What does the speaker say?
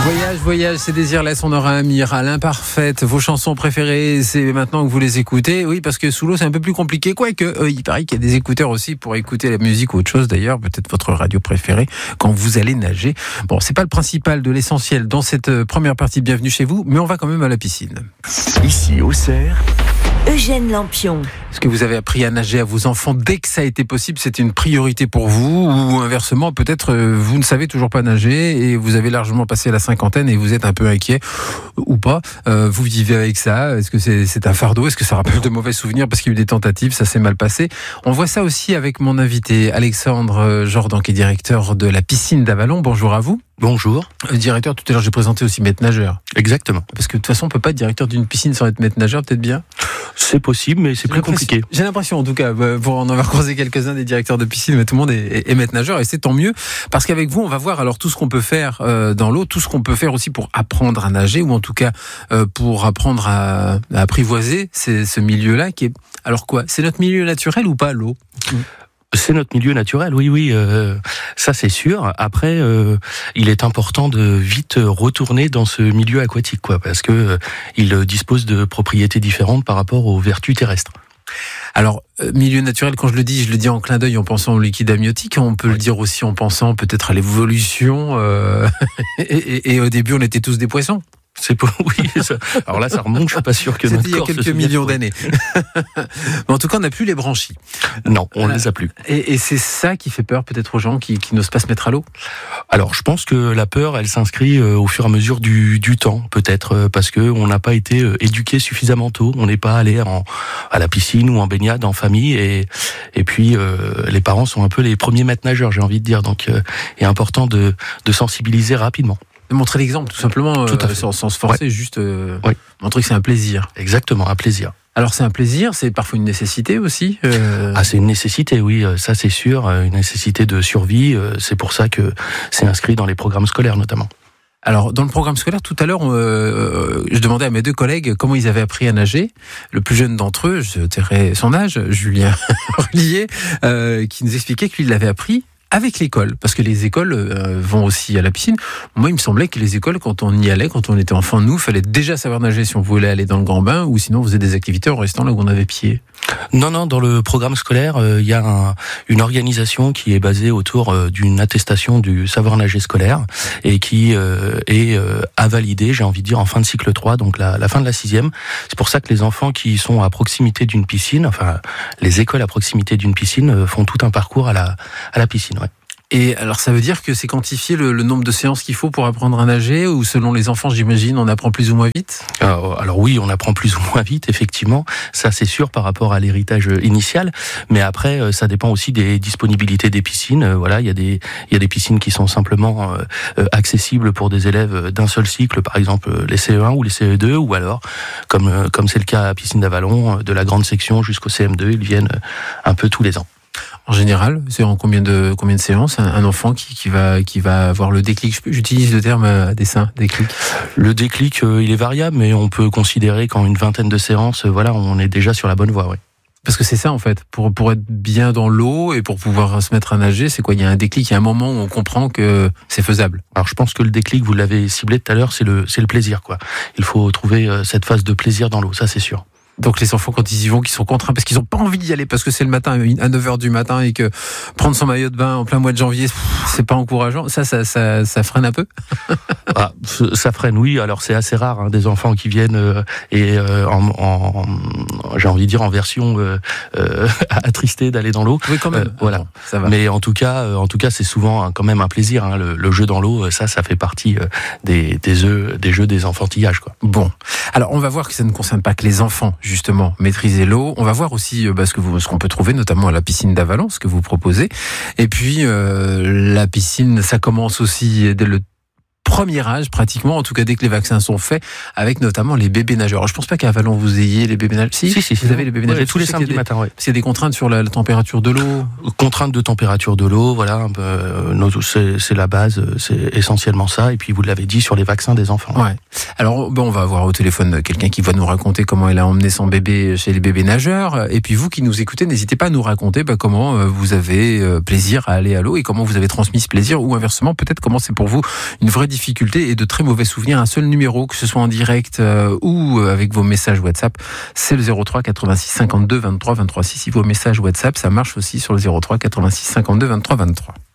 Voyage, c'est Désirless, on aura Amir, à l'imparfaite. Vos chansons préférées, c'est maintenant que vous les écoutez. Oui, parce que sous l'eau, c'est un peu plus compliqué. Quoique, il paraît qu'il y a des écouteurs aussi pour écouter la musique ou autre chose. D'ailleurs, peut-être votre radio préférée quand vous allez nager. Bon, c'est pas le principal de l'essentiel dans cette première partie de Bienvenue chez vous, mais on va quand même à la piscine. Ici, au Cerf, Eugène Lampion. Est-ce que vous avez appris à nager à vos enfants dès que ça a été possible? C'était une priorité pour vous? Ou inversement, peut-être vous ne savez toujours pas nager et vous avez largement passé la cinquantaine et vous êtes un peu inquiet ou pas? Vous vivez avec ça? Est-ce que c'est un fardeau? Est-ce que ça rappelle de mauvais souvenirs parce qu'il y a eu des tentatives, ça s'est mal passé? On voit ça aussi avec mon invité Alexandre Jordan, qui est directeur de la piscine d'Avallon. Bonjour à vous. Bonjour. Directeur, tout à l'heure j'ai présenté aussi maître nageur. Exactement. Parce que de toute façon on peut pas être directeur d'une piscine sans être maître nageur, peut-être bien? C'est possible, mais c'est plus compliqué. J'ai l'impression, en tout cas, pour en avoir croisé quelques-uns des directeurs de piscine, mais tout le monde est maître nageur, et c'est tant mieux, parce qu'avec vous, on va voir alors tout ce qu'on peut faire dans l'eau, tout ce qu'on peut faire aussi pour apprendre à nager, ou en tout cas pour apprendre à apprivoiser ce milieu-là, qui est... Alors quoi, c'est notre milieu naturel ou pas, l'eau? C'est notre milieu naturel, oui, ça c'est sûr. Après, il est important de vite retourner dans ce milieu aquatique, parce que il dispose de propriétés différentes par rapport aux vertus terrestres. Alors, milieu naturel, quand je le dis en clin d'œil en pensant au liquide amniotique. On peut le dire aussi en pensant peut-être à l'évolution. Et au début, on était tous des poissons. C'est pas, oui. Ça, alors là, ça remonte. Je suis pas sûr que c'était il y a quelques millions d'années. Mais en tout cas, on n'a plus les branchies. Non, on les a plus. Et c'est ça qui fait peur peut-être aux gens qui n'osent pas se mettre à l'eau. Alors, je pense que la peur, elle s'inscrit au fur et à mesure du temps, peut-être parce que on n'a pas été éduqué suffisamment tôt. On n'est pas allé à la piscine ou en baignade en famille, et puis les parents sont un peu les premiers maîtres nageurs, j'ai envie de dire. Donc, il est important de sensibiliser rapidement. Montrer l'exemple, tout simplement, sans se forcer, juste montrer que c'est un plaisir. Exactement, un plaisir. Alors c'est un plaisir, c'est parfois une nécessité aussi c'est une nécessité, oui, ça c'est sûr, une nécessité de survie, c'est pour ça que c'est inscrit dans les programmes scolaires notamment. Alors, dans le programme scolaire, tout à l'heure, je demandais à mes deux collègues comment ils avaient appris à nager. Le plus jeune d'entre eux, je dirais son âge, Julien Relier, qui nous expliquait qu'il l'avait appris avec l'école, parce que les écoles vont aussi à la piscine. Moi, il me semblait que les écoles, quand on y allait, quand on était enfant, nous, fallait déjà savoir nager si on voulait aller dans le grand bain, ou sinon on faisait des activités en restant là où on avait pied. Non, dans le programme scolaire, il y a une organisation qui est basée autour d'une attestation du savoir nager scolaire et qui est à valider, j'ai envie de dire, en fin de cycle 3, donc la fin de la 6e. C'est pour ça que les enfants qui sont à proximité d'une piscine, enfin les écoles à proximité d'une piscine font tout un parcours à la piscine. Ouais. Et alors ça veut dire que c'est quantifié le nombre de séances qu'il faut pour apprendre à nager, ou selon les enfants, j'imagine, on apprend plus ou moins vite? Alors oui, on apprend plus ou moins vite, effectivement, ça c'est sûr par rapport à l'héritage initial, mais après ça dépend aussi des disponibilités des piscines. Voilà, il y a des piscines qui sont simplement accessibles pour des élèves d'un seul cycle, par exemple les CE1 ou les CE2, ou alors comme c'est le cas à la piscine d'Avallon, de la grande section jusqu'au CM2, ils viennent un peu tous les ans. En général, c'est en combien de séances un enfant qui va avoir le déclic? J'utilise le terme à dessein, déclic. Le déclic, il est variable, mais on peut considérer qu'en une vingtaine de séances, on est déjà sur la bonne voie, oui. Parce que c'est ça en fait, pour être bien dans l'eau et pour pouvoir se mettre à nager, c'est quoi? Il y a un déclic, il y a un moment où on comprend que c'est faisable. Alors je pense que le déclic, vous l'avez ciblé tout à l'heure, c'est le plaisir, quoi. Il faut trouver cette phase de plaisir dans l'eau, ça c'est sûr. Donc les enfants, quand ils y vont, qui sont contraints parce qu'ils n'ont pas envie d'y aller, parce que c'est le matin à 9h du matin et que prendre son maillot de bain en plein mois de janvier, c'est pas encourageant. Ça freine un peu. Ça freine, oui. Alors c'est assez rare, des enfants qui viennent j'ai envie de dire en version attristée d'aller dans l'eau. Oui, quand même. Voilà. Bon, ça va. Mais en tout cas, c'est souvent quand même un plaisir. Le jeu dans l'eau, ça fait partie des jeux des enfantillages, quoi. Bon, alors on va voir que ça ne concerne pas que les enfants, justement, maîtriser l'eau. On va voir aussi ce qu'on peut trouver, notamment à la piscine d'Avallon, ce que vous proposez. Et puis, la piscine, ça commence aussi dès le premier âge, pratiquement, en tout cas dès que les vaccins sont faits, avec notamment les bébés nageurs. Alors, je pense pas qu'à Avallon vous ayez les bébés nageurs. Si, vous avez les bébés nageurs tous les samedis matin. Ouais. Parce qu'il y a des contraintes sur la température de l'eau. Contraintes de température de l'eau, voilà. C'est la base, c'est essentiellement ça. Et puis vous l'avez dit, sur les vaccins des enfants. Ouais. Alors, on va avoir au téléphone quelqu'un qui va nous raconter comment il a emmené son bébé chez les bébés nageurs. Et puis vous qui nous écoutez, n'hésitez pas à nous raconter comment vous avez plaisir à aller à l'eau et comment vous avez transmis ce plaisir, ou inversement, peut-être comment c'est pour vous une vraie difficulté difficultés et de très mauvais souvenirs, un seul numéro, que ce soit en direct ou avec vos messages WhatsApp, c'est le 03 86 52 23 23. Si vos messages WhatsApp, ça marche aussi sur le 03 86 52 23 23.